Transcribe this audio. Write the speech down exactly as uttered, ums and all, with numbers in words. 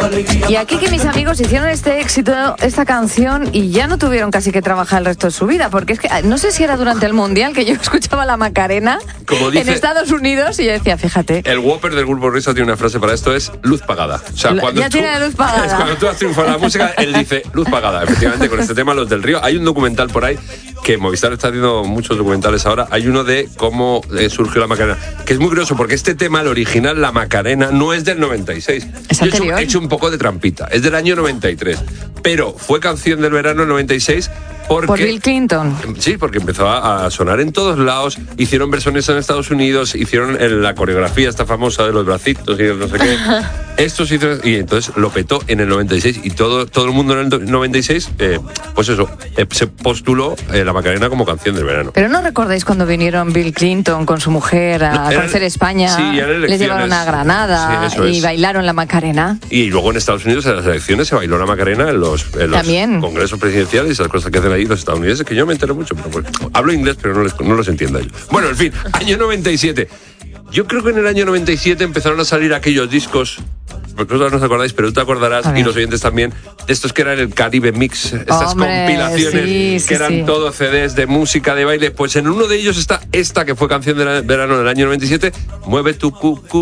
Y aquí que mis amigos hicieron este éxito, esta canción, y ya no tuvieron casi que trabajar el resto de su vida, porque es que no sé si era durante el Mundial que yo escuchaba la Macarena Como dice, en Estados Unidos y yo decía, fíjate. El Whopper del Grupo Risa tiene una frase para esto, es luz pagada. O sea, cuando ya tú, tiene luz pagada. Es cuando tú has triunfado en la música, él dice luz pagada. Efectivamente, con este tema, Los del Río. Hay un documental por ahí que Movistar está haciendo muchos documentales ahora. Hay uno de cómo eh, surgió la Macarena, que es muy curioso porque este tema, el original, la Macarena, no es del noventa y seis. ¿Es Yo he hecho, anterior? he hecho un poco de trampita. Es del año noventa y tres. Pero fue canción del verano del noventa y seis porque... Por Bill Clinton. Sí, porque empezó a sonar en todos lados. Hicieron versiones en Estados Unidos, hicieron la coreografía esta famosa de los bracitos y no sé qué. Estos hicieron, y entonces lo petó en el noventa y seis y todo, todo el mundo en el noventa y seis, eh, pues eso, eh, se postuló eh, la Macarena como canción del verano. Pero ¿no recordáis cuando vinieron Bill Clinton con su mujer a No, eran- conocer España? sí, eran Les elecciones. llevaron a Granada Sí, eso y es. bailaron la Macarena. Y luego en Estados Unidos, en las elecciones, se bailó la Macarena en los, en los También. congresos presidenciales y esas cosas que hacen ahí los estadounidenses, que yo me entero mucho, pero bueno, hablo inglés, pero no, les, no los entiendo yo. Bueno, en fin, año noventa y siete. Yo creo que en el año noventa y siete empezaron a salir aquellos discos, vosotros no os acordáis, pero tú te acordarás, y los oyentes también, de estos que eran el Caribe Mix, estas Hombre, compilaciones sí, sí, que eran sí. todo C Ds de música, de baile. Pues en uno de ellos está esta que fue canción del verano del año noventa y siete, Mueve tu cucú.